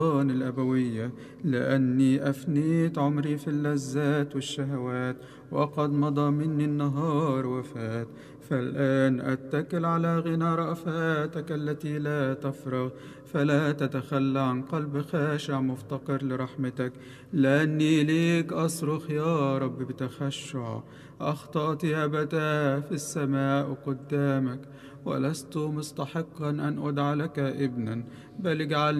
الأبوية، لأني أفنيت عمري في اللذات والشهوات، وقد مضى مني النهار وفات. فالآن أتكل على غنى رأفاتك التي لا تفرغ، فلا تتخلى عن قلب خاشع مفتقر لرحمتك، لأني ليك أصرخ يا رب بتخشع. أخطأت يا أبتاه في السماء قدامك، ولست مستحقا أن أدعى لك ابنا، بل اجعلني